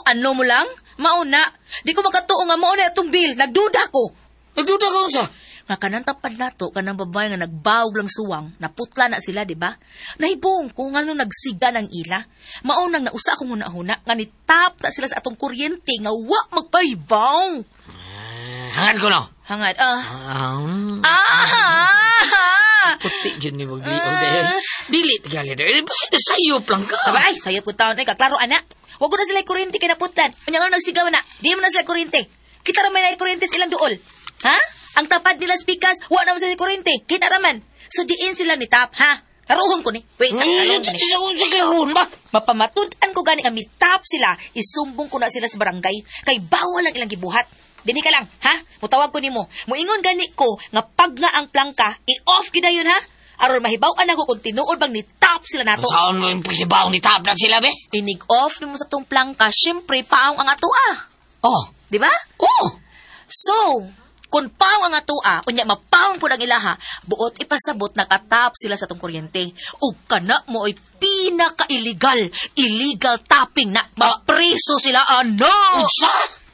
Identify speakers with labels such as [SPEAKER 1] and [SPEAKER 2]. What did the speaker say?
[SPEAKER 1] Ano mo lang? Mauna. Di ko makatuo nga mauna itong bill. Nagduda ko.
[SPEAKER 2] Nagduda ka sa?
[SPEAKER 1] Nga kanang tapad nato, kanang babae nga nagbawag lang suwang, naputla na sila, di ba? Nahibong ko nga nung nagsiga ng ila. Maunang nausa akong huna-huna, nga nitap na sila sa atong kuryente, nga wa magpahibaw.
[SPEAKER 2] Hangad ko no?
[SPEAKER 1] Hangad,
[SPEAKER 2] Puti yun ni mag-di. Dili, tigali na. Basta sayop lang ka.
[SPEAKER 1] Sabay, sayop ko taon. Kaklaro, anak. Huwag ko na sila kuryente kinaputlan. Kanya nga nagsigaw na. Di mo na sila kuryente. Kita naman na kuryente silang duol. Ha? Ang tapad nila speakers, wa naman sila kuryente. Kita naman. So diin sila ni tap, ha? Karuhon ko ni. Wait, karuhon ko ni.
[SPEAKER 2] Sa karuhon ba?
[SPEAKER 1] Mapamatudan ko gani kami tap sila. Isumbong ko na sila sa barangay. Kay bawal lang ilang gibuhat. Dini ka lang, ha? Mutawag ko nimo. Muingon gani ko nga pag nga ang plangka, i-off gid yun, ha? Aron mahibaw-an ako kung tinuod bang ni tap sila nato.
[SPEAKER 2] Saan mo yung pahibaw ni tap na sila, be?
[SPEAKER 1] Inig-off nimo sa tong plangka, syempre paong ang atua.
[SPEAKER 2] Oh.
[SPEAKER 1] Di ba?
[SPEAKER 2] Oh.
[SPEAKER 1] So, kung paong ang atua, unya mapaong po ang ilaha, buot ipasabot nakatap sila sa tong kuryente. Ug kana mo ay pinaka-illegal. Illegal tapping na. Mapreso sila, ano?
[SPEAKER 2] Unsa?